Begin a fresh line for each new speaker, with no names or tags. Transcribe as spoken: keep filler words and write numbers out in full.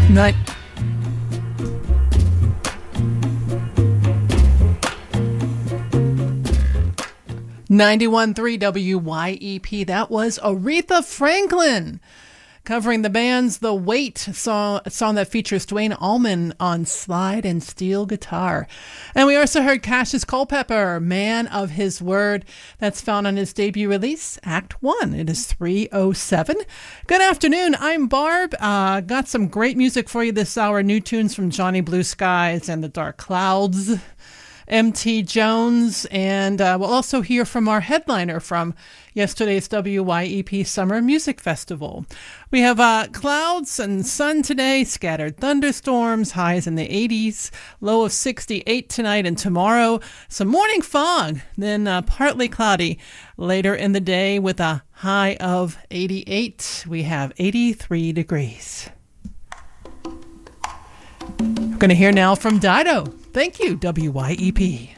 Night. ninety-one point three W Y E P. That was Aretha Franklin covering the band's The Weight song, a song that features Duane Allman on slide and steel guitar. And we also heard Cassius Culpepper, Man of His Word. That's found on his debut release, Act One. It is three oh seven. Good afternoon. I'm Barb. Uh, got some great music for you this hour. New tunes from Johnny Blue Skies and the Dark Clouds, M T Jones, and uh, we'll also hear from our headliner from yesterday's W Y E P Summer Music Festival. We have uh, clouds and sun today, scattered thunderstorms, highs in the eighties, low of sixty-eight tonight and tomorrow. Some morning fog, then uh, partly cloudy later in the day with a high of eighty-eight. We have eighty-three degrees. We're going to hear now from Dido. Thank you, W Y E P.